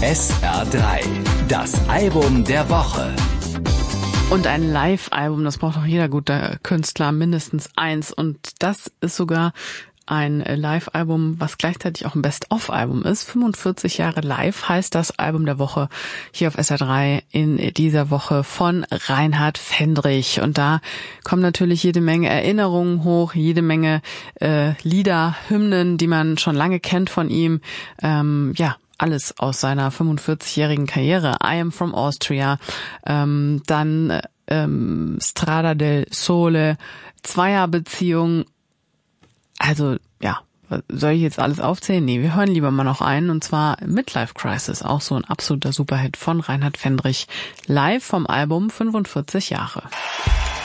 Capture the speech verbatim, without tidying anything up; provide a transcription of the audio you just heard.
S R drei, das Album der Woche. Und ein Live-Album, das braucht doch jeder gute Künstler, mindestens eins. Und das ist sogar ein Live-Album, was gleichzeitig auch ein Best-of-Album ist. fünfundvierzig Jahre live heißt das Album der Woche hier auf S R drei in dieser Woche von Reinhard Fendrich. Und da kommen natürlich jede Menge Erinnerungen hoch, jede Menge äh, Lieder, Hymnen, die man schon lange kennt von ihm. Ähm, ja, alles aus seiner fünfundvierzigjährigen Karriere. I Am From Austria, ähm, dann ähm, Strada del Sole, Zweierbeziehung. Also, ja, soll ich jetzt alles aufzählen? Nee, wir hören lieber mal noch einen, und zwar Midlife Crisis, auch so ein absoluter Superhit von Reinhard Fendrich, live vom Album fünfundvierzig Jahre.